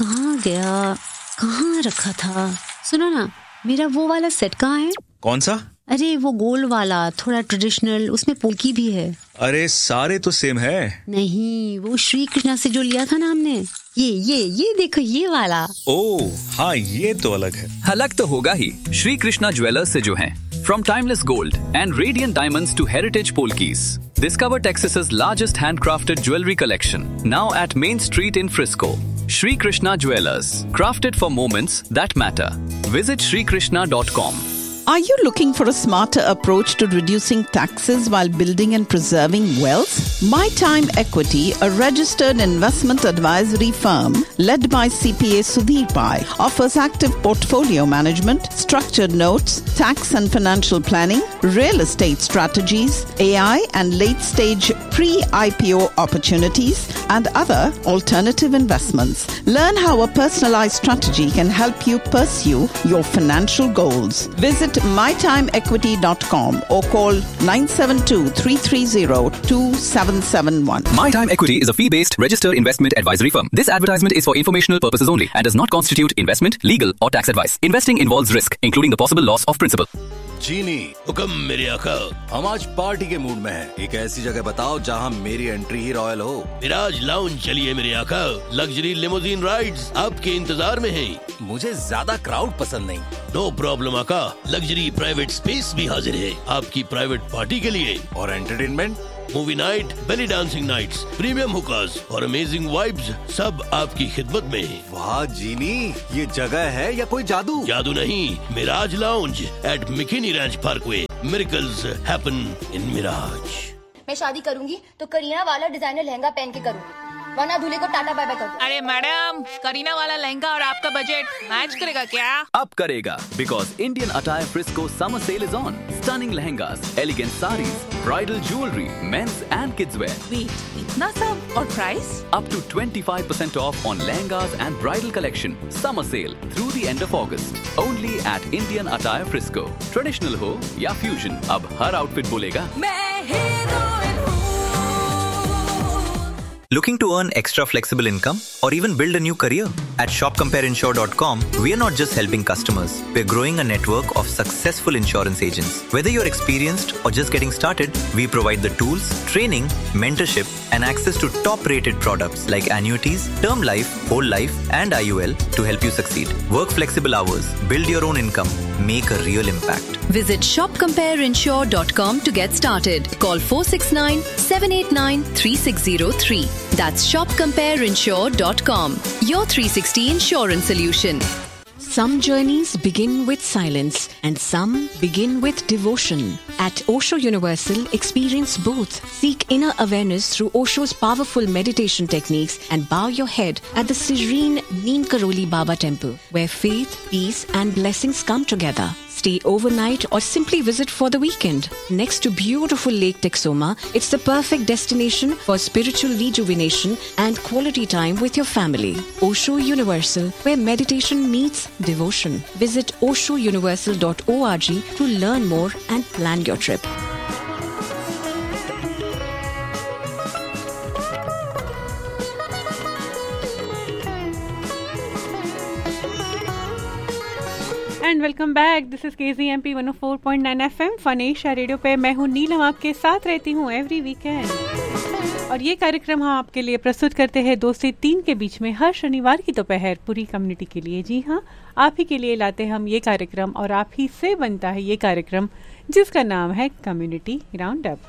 कहाँ गया, कहाँ रखा था? सुनो ना, मेरा वो वाला सेट कहाँ है? कौन सा? अरे वो गोल्ड वाला, थोड़ा ट्रेडिशनल, उसमें पोल्की भी है। अरे सारे तो सेम है। नहीं, वो श्री कृष्णा से जो लिया था ना हमने, ये देखो, ये वाला। ओह हाँ, ये तो अलग है। अलग तो होगा ही, श्री कृष्णा ज्वेलर्स से जो हैं। From timeless gold and radiant diamonds to heritage polkis, discover Texas's largest handcrafted jewelry collection, now at Main Street in Frisco. Shri Krishna Jewelers, crafted for moments that matter. Visit shrikrishna.com. Are you looking for a smarter approach to reducing taxes while building and preserving wealth? My Time Equity, a registered investment advisory firm led by CPA Sudhir Pai, offers active portfolio management, structured notes, tax and financial planning, real estate strategies, AI and late-stage pre-IPO opportunities, and other alternative investments. Learn how a personalized strategy can help you pursue your financial goals. Visit mytimeequity.com or call 972-330-2771. My Time Equity is a fee-based registered investment advisory firm. This advertisement is for informational purposes only and does not constitute investment, legal or tax advice. Investing involves risk, including the possible loss of principal. जीनी हुक्म मेरे आका, हम आज party के mood में हैं। एक ऐसी जगह बताओ जहां मेरी एंट्री ही रॉयल हो। मिराज लाउंज चलिए मेरे आका, लग्जरी लिमोजीन राइड्स आपके इंतजार में हैं। मुझे ज्यादा क्राउड पसंद नहीं। नो प्रॉब्लम आका, लग्जरी प्राइवेट स्पेस भी हाजिर है आपकी प्राइवेट पार्टी के लिए। और entertainment, movie night, belly dancing nights, premium हुकास और अमेजिंग वाइब्स, सब आपकी खिदमत में। वाह जीनी, ये जगह है या कोई जादू? जादू नहीं, Miraj lounge eight मिकिनी ranch Parkway. Miracles happen in Miraj. मैं शादी करूंगी तो करीना वाला डिजाइनर लहंगा पहन के करूंगी, वरना दूल्हे को टाटा बाय बाय कर दो। अरे मैडम, करीना वाला लहंगा और आपका बजट मैच करेगा क्या? अब करेगा, because Indian Attire Frisco summer sale is on. Stunning lehengas, elegant sarees, bridal jewelry, men's and kids wear. Wait, इतना सब और price? Up to 25% off on lehengas and bridal collection. Summer sale through the end of August. Only at Indian Attire Frisco. Traditional हो या fusion, अब हर outfit बोलेगा मैं heroine हूँ। Looking to earn extra flexible income or even build a new career? At shopcompareinsure.com, we are not just helping customers. We're growing a network of successful insurance agents. Whether you're experienced or just getting started, we provide the tools, training, mentorship, and access to top-rated products like annuities, term life, whole life, and IUL to help you succeed. Work flexible hours, build your own income, make a real impact. Visit shopcompareinsure.com to get started. Call 469-789-3603. That's shopcompareinsure.com. Your 360 insurance solution. Some journeys begin with silence and some begin with devotion. At Osho Universal, experience both. Seek inner awareness through Osho's powerful meditation techniques and bow your head at the serene Neem Karoli Baba Temple, where faith, peace and blessings come together. Stay overnight or simply visit for the weekend. Next to beautiful Lake Texoma, it's the perfect destination for spiritual rejuvenation and quality time with your family. Osho Universal, where meditation meets devotion. Visit oshouniversal.org to learn more and plan your trip. And welcome back, this is KZMP 104.9 FM fun Asia radio पे। मैं हूँ नीलम, आपके साथ रहती हूँ every weekend. और ये कार्यक्रम हम आपके लिए प्रस्तुत करते हैं 2 से 3 के बीच में हर शनिवार की दोपहर पूरी कम्युनिटी के लिए। जी हाँ, आप ही के लिए लाते हम ये कार्यक्रम और आप ही से बनता है ये कार्यक्रम जिसका नाम है कम्युनिटी राउंड अप।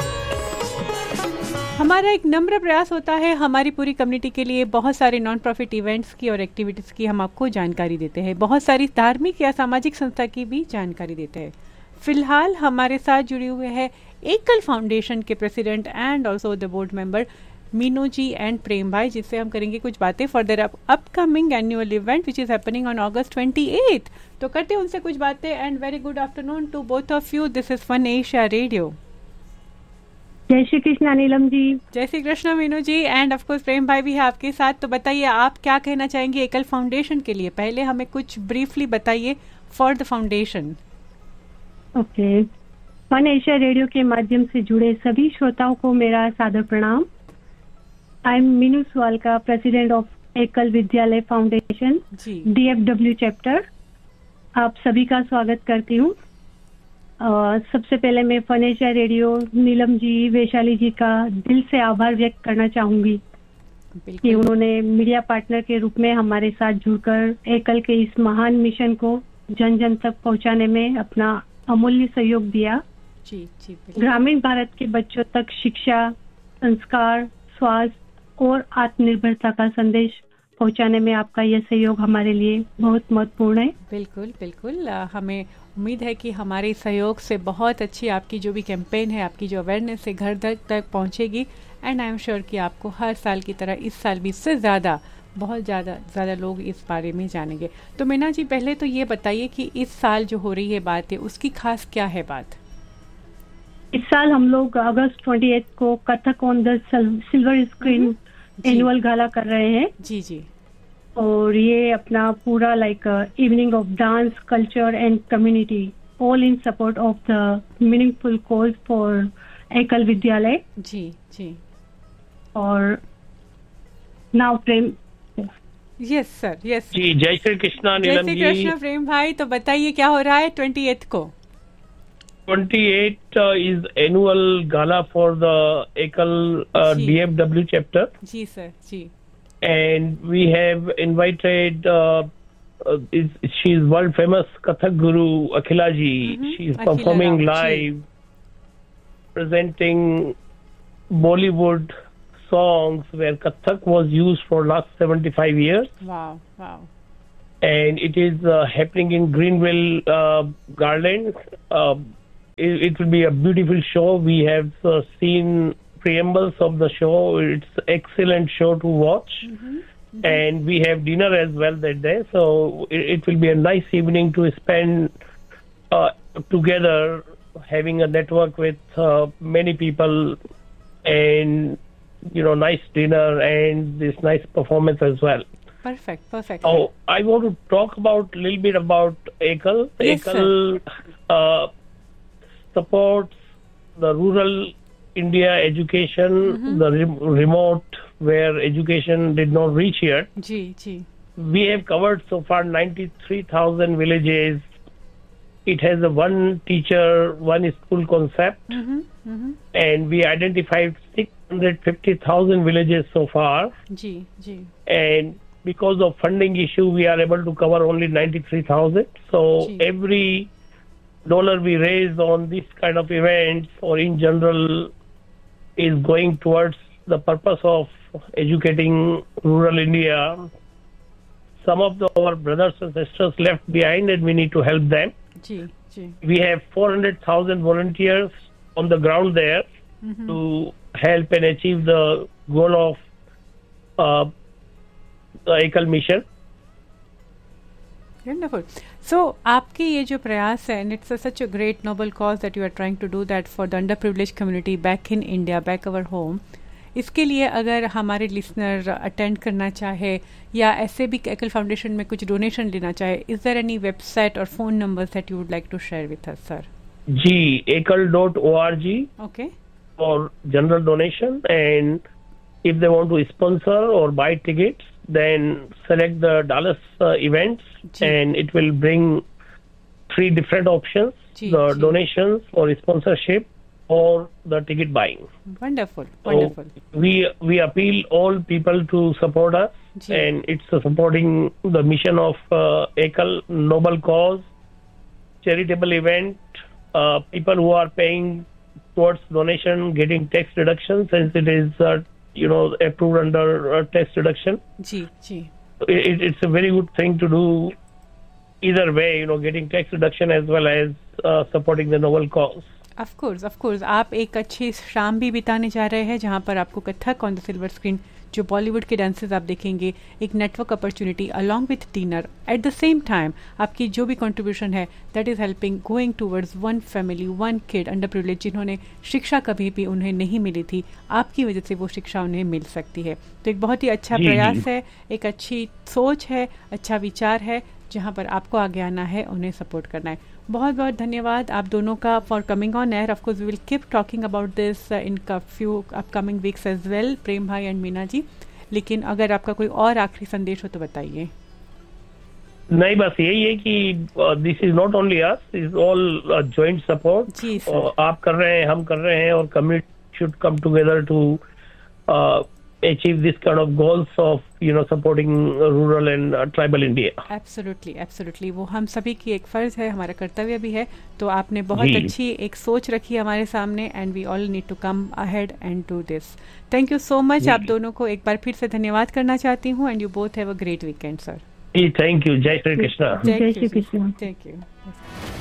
हमारा एक नम्र प्रयास होता है हमारी पूरी कम्युनिटी के लिए बहुत सारे नॉन प्रॉफिट इवेंट्स की और एक्टिविटीज़ की हम आपको जानकारी देते हैं, बहुत सारी धार्मिक या सामाजिक संस्था की भी जानकारी देते हैं। फिलहाल हमारे साथ जुड़े हुए हैं एकल फाउंडेशन के president and also the board member Meenu ji and प्रेम भाई, जिससे हम करेंगे कुछ बातें for their upcoming annual event which is happening on August 28। तो करते हैं उनसे कुछ बातें। And very good afternoon to both of you, this is fun Asia radio. जय श्री कृष्ण नीलम जी। जय श्री कृष्ण मीनू जी। एंड ऑफ कोर्स प्रेम भाई भी है आपके साथ। तो बताइए आप क्या कहना चाहेंगे एकल फाउंडेशन के लिए? पहले हमें कुछ ब्रीफली बताइए for the foundation. Okay, fun Asia radio के माध्यम से जुड़े सभी श्रोताओं को मेरा सादर प्रणाम। I am Meenu स्वालका, president of एकल विद्यालय फाउंडेशन DFW चैप्टर। आप सभी का स्वागत करती हूँ। सबसे पहले मैं fun Asia radio Neelam ji, Vaishali जी का दिल से आभार व्यक्त करना चाहूंगी कि उन्होंने मीडिया पार्टनर के रूप में हमारे साथ जुड़कर एकल के इस महान मिशन को जन जन तक पहुंचाने में अपना अमूल्य सहयोग दिया। जी, ग्रामीण भारत के बच्चों तक शिक्षा, संस्कार, स्वास्थ्य और आत्मनिर्भरता का संदेश पहुंचाने में आपका यह सहयोग हमारे लिए बहुत महत्वपूर्ण है। बिल्कुल बिल्कुल, हमें उम्मीद है कि हमारे सहयोग से बहुत अच्छी आपकी जो भी कैंपेन है, आपकी जो अवेयरनेस है घर तक पहुंचेगी। एंड आई एम श्योर कि आपको हर साल की तरह इस साल भी इससे ज़्यादा बहुत ज़्यादा लोग इस बारे में जानेंगे। तो मीना जी, पहले तो ये बताइए कि इस साल जो हो रही है बात है उसकी खास क्या है बात? इस साल हम लोग अगस्त 28 को Kathak on the silver screen annual गाला कर रहे हैं। जी जी। और ये अपना पूरा evening of dance, culture and community, all in support of the meaningful cause for एकल विद्यालय। जी जी। और नाउ प्रेम। यस सर, यस जी। जय श्री कृष्णा नीलम जी। जय श्री कृष्ण प्रेम भाई। तो बताइए क्या हो रहा है 28 को? 28 is annual gala for the Ekal DFW chapter. Ji sir, ji. And we have invited, she is world famous Kathak Guru Akhila ji. She is performing live, presenting Bollywood songs where Kathak was used for last 75 years. Wow, wow. And it is happening in Greenville Garland. It will be a beautiful show. We have seen preambles of the show. It's an excellent show to watch. And we have dinner as well that day. So it will be a nice evening to spend together, having a network with many people, and nice dinner and this nice performance as well. Perfect. Oh, I want to talk about a little bit about Ekal. Yes, Ekal supports the rural India education, the remote where education did not reach yet. Ji. We have covered so far 93,000 villages. It has a one teacher, one school concept, and we identified 650,000 villages so far. Ji. And because of funding issue, we are able to cover only 93,000. So every dollar we raise on this kind of events or in general is going towards the purpose of educating rural India. Some of our brothers and sisters left behind and we need to help them. Ji. We have 400,000 volunteers on the ground there to help and achieve the goal of the Ekal mission. Wonderful. So, आपकी ये जो प्रयास है, and it's such a great noble cause that you are trying to do that for the underprivileged community back in India, back our home. इसके लिए अगर हमारे listener attend करना चाहे या ऐसे भी एकल फाउंडेशन में कुछ डोनेशन लेना चाहे, is there any website or phone numbers that you would like to share with us, sir? Ji, ekal.org. Okay. For general donation, and if they want to sponsor or buy tickets, then select the Dallas events, and it will bring 3 different options: the donations or sponsorship or the ticket buying. Wonderful. We appeal all people to support us, and it's supporting the mission of Ekal noble cause, charitable event. People who are paying towards donation getting tax deduction, since it is approved under tax deduction. Ji. It's a very good thing to do either way, getting tax deduction as well as supporting the noble cause. Of course. आप एक अच्छी शाम भी बिताने जा रहे हैं जहाँ पर आपको Kathak on the silver screen, जो बॉलीवुड के डांसेस आप देखेंगे, एक network opportunity along with dinner. At the same time आपकी जो भी कंट्रीब्यूशन है that is helping going towards one family, one kid under privilege, जिन्होंने शिक्षा कभी भी उन्हें नहीं मिली थी, आपकी वजह से वो शिक्षा उन्हें मिल सकती है। तो एक बहुत ही अच्छा प्रयास है, एक अच्छी सोच है, अच्छा विचार है, जहाँ पर आपको आगे आना है, उन्हें सपोर्ट करना है। बहुत बहुत धन्यवाद आप दोनों का for coming on air. Of course we will keep talking about this in few upcoming weeks as well, प्रेम भाई एंड मीना जी। लेकिन अगर आपका कोई और आखिरी संदेश हो तो बताइए। नहीं, बस यही है कि this is not only us, is all joint support. आप कर रहे हैं, हम कर रहे हैं, और community should come together to achieve this kind of goals of supporting rural and tribal India. Absolutely, वो हम सभी की एक फर्ज है, हमारा कर्तव्य भी है। तो आपने बहुत अच्छी एक सोच रखी हमारे सामने, and we all need to come ahead and do this. Thank you so much। आप दोनों को एक बार फिर से धन्यवाद करना चाहती हूँ, and you both have a great weekend, sir। Thank you। जय श्री कृष्णा। Thank you।